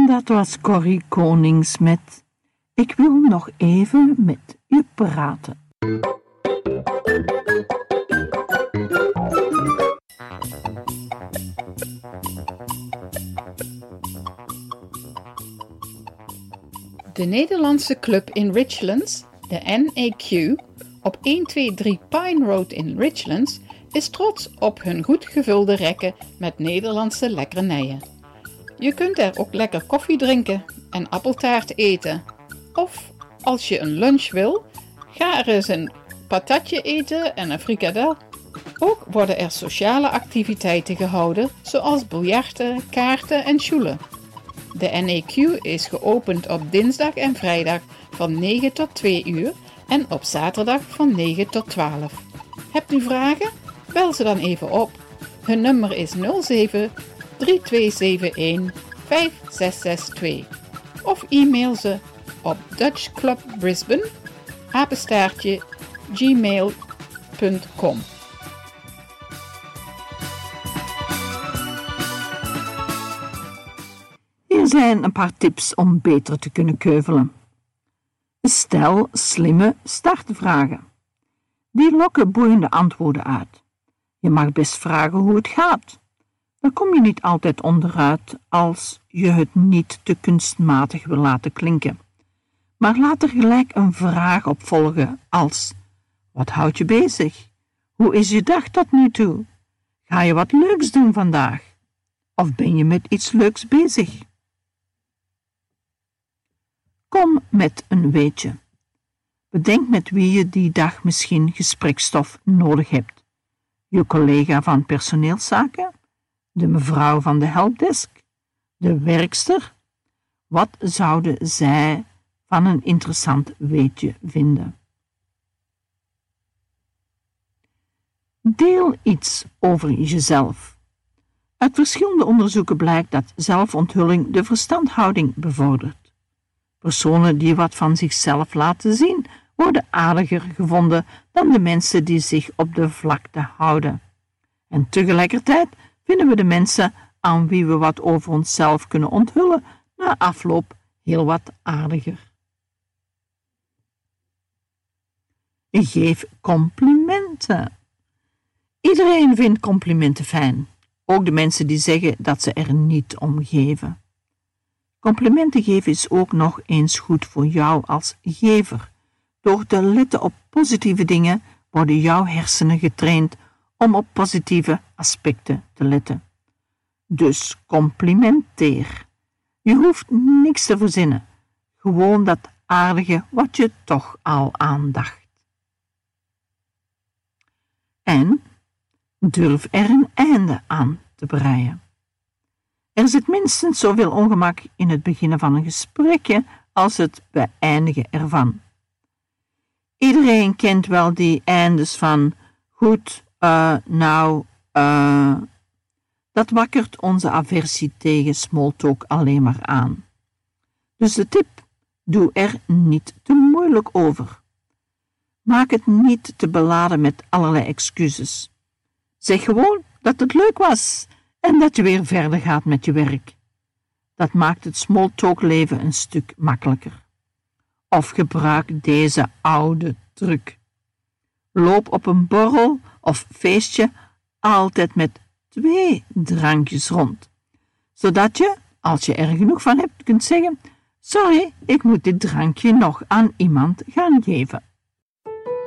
dat was Corrie Konings met Ik wil nog even met je praten. De Nederlandse club in Richlands, de NAQ, op 123 Pine Road in Richlands, is trots op hun goed gevulde rekken met Nederlandse lekkernijen. Je kunt er ook lekker koffie drinken en appeltaart eten. Of, als je een lunch wil, ga er eens een patatje eten en een frikadel. Ook worden er sociale activiteiten gehouden, zoals biljarten, kaarten en sjoelen. De NAQ is geopend op dinsdag en vrijdag van 9 tot 2 uur en op zaterdag van 9 tot 12. Hebt u vragen? Bel ze dan even op. Hun nummer is 07 3271 5662 of e-mail ze op dutchclubbrisbane@gmail.com. Hier zijn een paar tips om beter te kunnen keuvelen. Stel slimme startvragen. Die lokken boeiende antwoorden uit. Je mag best vragen hoe het gaat. Daar kom je niet altijd onderuit als je het niet te kunstmatig wil laten klinken. Maar laat er gelijk een vraag op volgen als: wat houdt je bezig? Hoe is je dag tot nu toe? Ga je wat leuks doen vandaag? Of ben je met iets leuks bezig? Kom met een weetje. Bedenk met wie je die dag misschien gesprekstof nodig hebt. Je collega van personeelszaken? De mevrouw van de helpdesk? De werkster? Wat zouden zij van een interessant weetje vinden? Deel iets over jezelf. Uit verschillende onderzoeken blijkt dat zelfonthulling de verstandhouding bevordert. Personen die wat van zichzelf laten zien, worden aardiger gevonden dan de mensen die zich op de vlakte houden. En tegelijkertijd vinden we de mensen aan wie we wat over onszelf kunnen onthullen, na afloop heel wat aardiger. Geef complimenten. Iedereen vindt complimenten fijn, ook de mensen die zeggen dat ze er niet om geven. Complimenten geven is ook nog eens goed voor jou als gever. Door te letten op positieve dingen worden jouw hersenen getraind om op positieve aspecten te letten. Dus complimenteer. Je hoeft niks te verzinnen. Gewoon dat aardige wat je toch al aandacht. En durf er een einde aan te breien. Er zit minstens zoveel ongemak in het beginnen van een gesprekje als het beëindigen ervan. Iedereen kent wel die eindes van goed, dat wakkert onze aversie tegen smalltalk alleen maar aan. Dus de tip, doe er niet te moeilijk over. Maak het niet te beladen met allerlei excuses. Zeg gewoon dat het leuk was en dat je weer verder gaat met je werk. Dat maakt het smalltalk leven een stuk makkelijker. Of gebruik deze oude truc. Loop op een borrel of feestje altijd met 2 drankjes rond, zodat je, als je er genoeg van hebt, kunt zeggen: sorry, ik moet dit drankje nog aan iemand gaan geven.